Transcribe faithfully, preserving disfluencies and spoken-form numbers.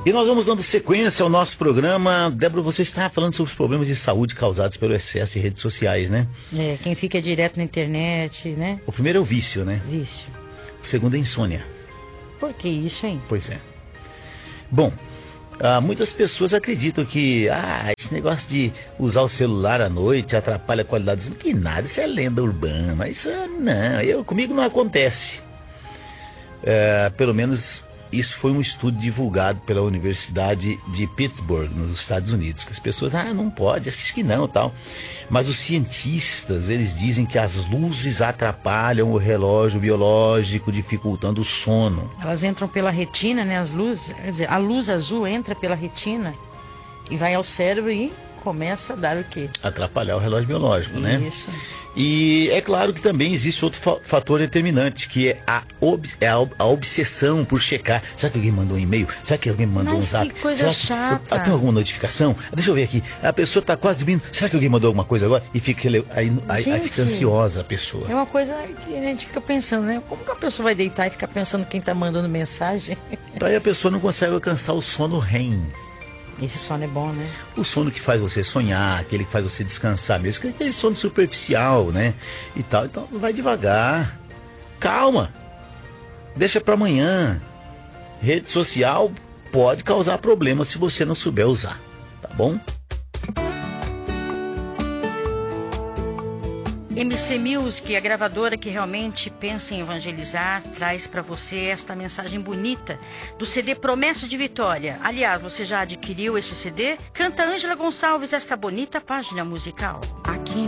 E nós vamos dando sequência ao nosso programa. Débora, você está falando sobre os problemas de saúde causados pelo excesso de redes sociais, né? É, quem fica direto na internet, né? O primeiro é o vício, né? Vício. O segundo é a insônia. Por que isso, hein? Pois é. Bom, ah, muitas pessoas acreditam que ah, esse negócio de usar o celular à noite atrapalha a qualidade do sono. Que nada, isso é lenda urbana. Isso não, eu, comigo não acontece. É, pelo menos isso foi um estudo divulgado pela Universidade de Pittsburgh, nos Estados Unidos, que as pessoas, ah, não pode, acho que não, tal. Mas os cientistas, eles dizem que as luzes atrapalham o relógio biológico, dificultando o sono. Elas entram pela retina, né, as luzes, quer dizer, a luz azul entra pela retina e vai ao cérebro e começa a dar o quê? Atrapalhar o relógio biológico, né? Isso. E é claro que também existe outro fa fator determinante, que é a, ob é a, ob a obsessão por checar. Será que alguém mandou um e-mail? Será que alguém mandou Mas um zap? que coisa Será chata. Que, tem alguma notificação? Deixa eu ver aqui. A pessoa está quase dormindo. Será que alguém mandou alguma coisa agora? E fica, aí, aí, aí fica ansiosa a pessoa. É uma coisa que a gente fica pensando, né? Como que a pessoa vai deitar e ficar pensando quem está mandando mensagem? Daí a pessoa não consegue alcançar o sono R E M. Esse sono é bom, né? O sono que faz você sonhar, aquele que faz você descansar mesmo, que é aquele sono superficial, né? E tal. Então vai devagar. Calma. Deixa para amanhã. Rede social pode causar problemas se você não souber usar. Tá bom? M C Music, a gravadora que realmente pensa em evangelizar, traz para você esta mensagem bonita do C D Promessa de Vitória. Aliás, você já adquiriu esse C D? Canta Ângela Gonçalves esta bonita página musical. Aqui